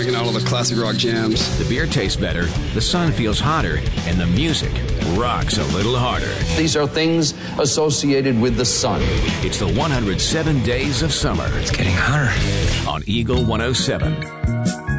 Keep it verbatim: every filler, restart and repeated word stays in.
cranking out all the classic rock jams. The beer tastes better, the sun feels hotter, and the music rocks a little harder. These are things associated with the sun. It's the one hundred seven Days of Summer. It's getting hotter. On Eagle one oh seven.